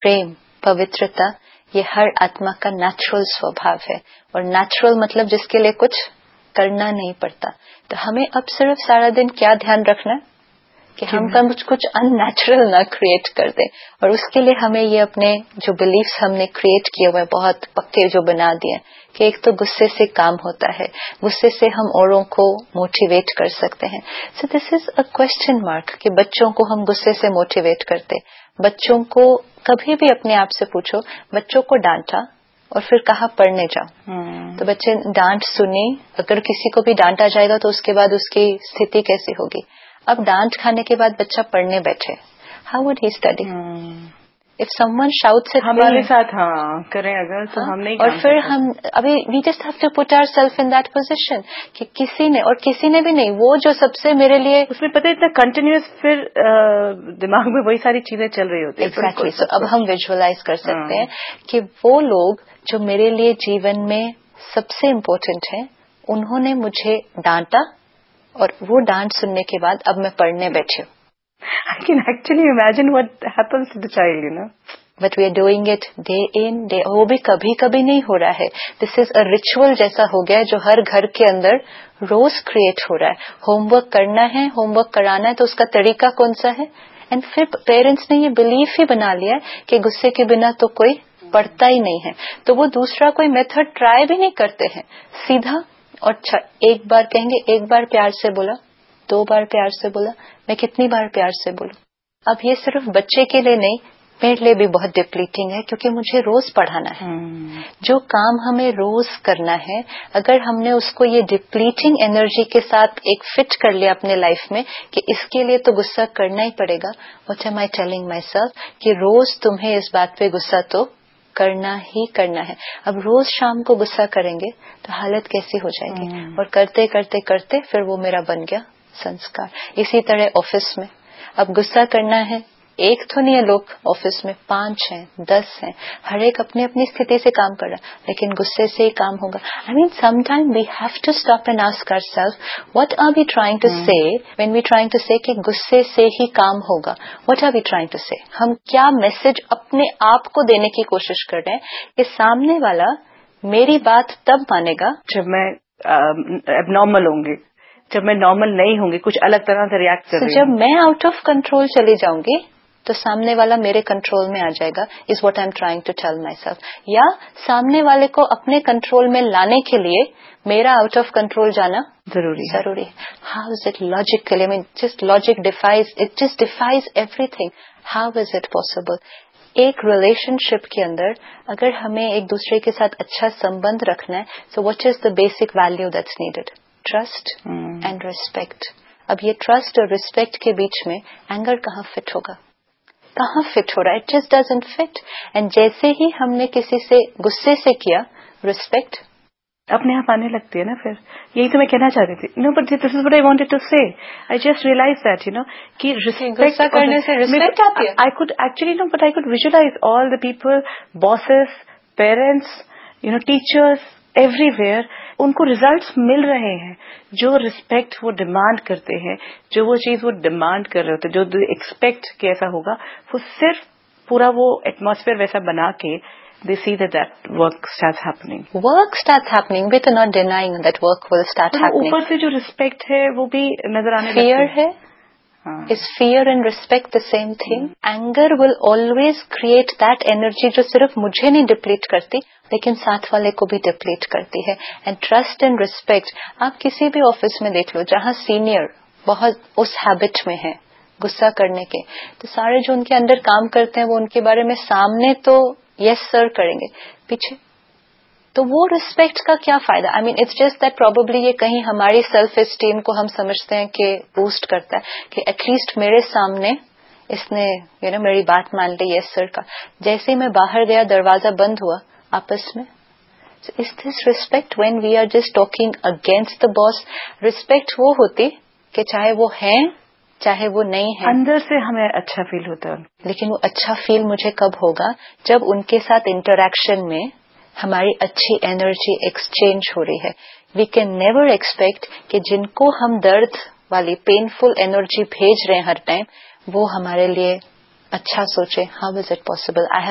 प्रेम, पवित्रता, ये हर आत्मा का नेचुरल स्वभाव है. और नेचुरल मतलब जिसके लिए कुछ करना नहीं पड़ता. तो हमें अब सिर्फ सारा दिन क्या ध्यान रखना है कि हम कुछ अननेचुरल ना क्रिएट कर दें. और उसके लिए हमें ये अपने जो बिलीफ्स हमने क्रिएट किए हुए बहुत पक्के जो बना दिए कि एक तो गुस्से से काम होता है, गुस्से से हम औरों को मोटिवेट कर सकते हैं. So this is a question mark कि बच्चों को हम गुस्से से मोटिवेट करते. बच्चों को कभी भी अपने आप से पूछो, बच्चों को डांटा और फिर कहा पढ़ने जाओ, तो बच्चे डांट सुनी, अगर किसी को भी डांटा जाएगा तो उसके बाद उसकी स्थिति कैसी होगी. अब डांट खाने के बाद बच्चा पढ़ने बैठे, how would he study? If someone shouts eight हमारे साथ करें अगर तो हम नहीं. और फिर हम अभी we just have to put ourselves in that position कि किसी ने भी नहीं, वो जो सबसे मेरे लिए उसमें पता है इतना कंटिन्यूअस फिर दिमाग में वही सारी चीजें चल रही होती है. एग्जैक्टली. सो अब हम विजुअलाइज कर सकते हैं कि वो लोग जो मेरे लिए जीवन में सबसे इम्पोर्टेंट हैं, उन्होंने मुझे डांटा और वो डांट सुनने के बाद अब मैं पढ़ने बैठी हूँ. I can actually imagine what happens to the child, you know. But we are doing it day in, day out. वो भी कभी कभी नहीं हो रहा है. This is a ritual जैसा हो गया है जो हर घर के अंदर रोज क्रिएट हो रहा है. होमवर्क करना है, होमवर्क कराना है, तो उसका तरीका कौन सा है? एंड फिर पेरेंट्स ने ये बिलीफ ही बना लिया है कि गुस्से के बिना तो कोई पढ़ता ही नहीं है, तो वो दूसरा कोई मेथड ट्राई भी नहीं करते हैं. सीधा और एक बार कहेंगे, एक बार प्यार से बोला, 2 बार प्यार से बोला, मैं कितनी बार प्यार से बोलूं. अब ये सिर्फ बच्चे के लिए नहीं, मेरे लिए भी बहुत डिप्लीटिंग है क्योंकि मुझे रोज पढ़ाना है. जो काम हमें रोज करना है, अगर हमने उसको ये डिप्लीटिंग एनर्जी के साथ एक फिट कर लिया अपने लाइफ में कि इसके लिए तो गुस्सा करना ही पड़ेगा, what am I telling my self कि रोज तुम्हें इस बात पे गुस्सा तो करना ही करना है. अब रोज शाम को गुस्सा करेंगे तो हालत कैसी हो जाएगी. और करते करते करते फिर वो मेरा बन गया संस्कार. इसी तरह ऑफिस में अब गुस्सा करना है, एक तो नहीं है लोग ऑफिस में, 5 हैं, 10 हैं, हर एक अपनी अपनी स्थिति से काम कर रहा है, लेकिन गुस्से से ही काम होगा. I mean sometime we have to stop and ask ourselves what are we trying to से व्हेन वी ट्राइंग टू से कि गुस्से से ही काम होगा. What are we trying to से? हम क्या मैसेज अपने आप को देने की कोशिश कर रहे हैं कि सामने वाला मेरी बात तब मानेगा जब मैं एबनॉर्मल होंगी, जब मैं नॉर्मल नहीं होंगी, कुछ अलग तरह से रिएक्ट कर रही हूं. जब मैं आउट ऑफ कंट्रोल चली जाऊंगी तो सामने वाला मेरे कंट्रोल में आ जाएगा, is what I am trying to tell my self. या सामने वाले को अपने कंट्रोल में लाने के लिए मेरा आउट ऑफ कंट्रोल जाना जरूरी है. How is it logically? I mean just logic defies everything. How is it possible? एक रिलेशनशिप के अंदर अगर हमें एक दूसरे के साथ अच्छा संबंध रखना है, so what is the basic value that's needed? Trust and respect. अब ये ट्रस्ट और रिस्पेक्ट के बीच में एंगर कहाँ फिट होगा? कहाँ फिट हो रहा है? It just doesn't fit. And जैसे ही हमने किसी से गुस्से से किया, रिस्पेक्ट अपने आप आने लगती है ना. फिर यही तो मैं कहना चाह रही थी. No but this is what I wanted to से. I just realise that you know कि रिस्पेक्ट करने से रिस्पेक्ट आती है. I could actually no but I could visualise all the people, bosses, parents, you know teachers, everywhere उनको results मिल रहे हैं. जो रिस्पेक्ट वो डिमांड करते हैं, जो वो चीज वो डिमांड कर रहे होते हैं, जो एक्सपेक्ट कि ऐसा होगा, वो सिर्फ पूरा वो एटमॉस्फेयर वैसा बना के they see that work starts happening. Work starts happening. We're not denying that work will start happening. ऊपर से जो रिस्पेक्ट है वो भी नजर आने लगती है. Fear है. Is fear and respect the same thing? Anger will always create that energy जो सिर्फ मुझे नहीं डिप्लीट करती, लेकिन साथ वाले को भी डिप्लीट करती है. एंड ट्रस्ट एंड रिस्पेक्ट आप किसी भी ऑफिस में देख लो जहाँ सीनियर बहुत उस हैबिट में है गुस्सा करने के, तो सारे जो उनके अंदर काम करते हैं वो उनके बारे में सामने तो यस सर करेंगे, पीछे तो वो रिस्पेक्ट का क्या फायदा? I mean it's just that probably ये कहीं हमारी सेल्फ एस्टीम को हम समझते हैं कि बूस्ट करता है कि एटलीस्ट मेरे सामने इसने मेरी बात मान ली यस सर का. जैसे ही मैं बाहर गया दरवाजा बंद हुआ आपस में. Is this respect when we are just talking against the boss? Respect वो होती कि चाहे वो है चाहे वो नहीं है, अंदर से हमें अच्छा फील होता है. लेकिन वो अच्छा फील मुझे कब होगा? जब उनके साथ इंटरैक्शन में हमारी अच्छी एनर्जी एक्सचेंज हो रही है. वी कैन नेवर एक्सपेक्ट कि जिनको हम दर्द वाली पेनफुल एनर्जी भेज रहे हैं हर टाइम, वो हमारे लिए अच्छा सोचे. How is it possible?